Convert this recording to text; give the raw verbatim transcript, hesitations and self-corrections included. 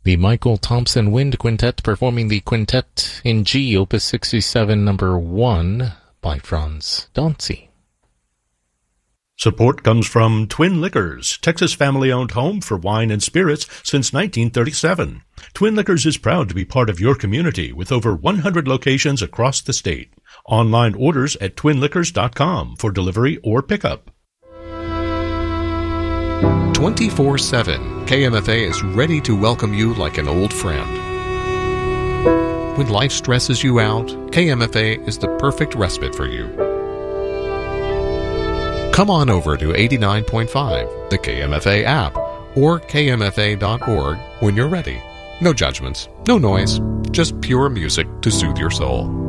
The Michael Thompson Wind Quintet performing the Quintet in G, Opus sixty-seven, number one, by Franz Danzi. Support comes from Twin Liquors, Texas family-owned home for wine and spirits since nineteen thirty-seven. Twin Liquors is proud to be part of your community with over one hundred locations across the state. Online orders at twin liquors dot com for delivery or pickup. twenty-four seven, K M F A is ready to welcome you like an old friend. When life stresses you out, K M F A is the perfect respite for you. Come on over to eighty-nine point five, the K M F A app, or K M F A dot org when you're ready. No judgments, no noise, just pure music to soothe your soul.